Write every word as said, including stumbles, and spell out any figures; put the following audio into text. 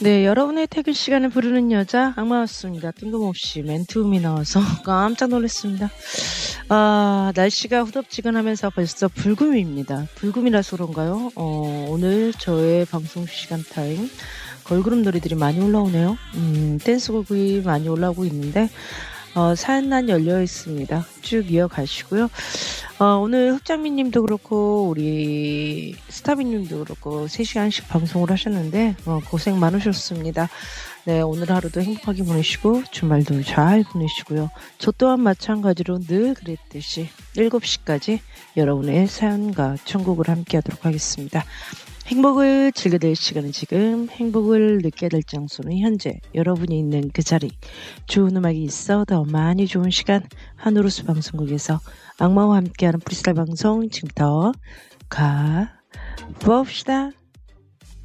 네, 여러분의 퇴근 시간을 부르는 여자 악마였습니다. 뜬금없이 맨투움이 나와서 깜짝 놀랐습니다. 아, 날씨가 후덥지근하면서 벌써 불금입니다. 불금이라서 그런가요? 어, 오늘 저의 방송 시간 타임 걸그룹 노래들이 많이 올라오네요. 음, 댄스곡이 많이 올라오고 있는데 어, 사연란 열려 있습니다. 쭉 이어가시고요. 어, 오늘 흑장미님도 그렇고 우리 스타비님도 그렇고 세 시간씩 방송을 하셨는데 어, 고생 많으셨습니다. 네, 오늘 하루도 행복하게 보내시고 주말도 잘 보내시고요. 저 또한 마찬가지로 늘 그랬듯이 일곱 시까지 여러분의 사연과 천곡을 함께 하도록 하겠습니다. 행복을 즐겨야 될 시간은 지금, 행복을 느껴야 될 장소는 현재, 여러분이 있는 그 자리. 좋은 음악이 있어 더 많이 좋은 시간, 한우루스 방송국에서 악마와 함께하는 프리스타일 방송 지금부터 가봅시다.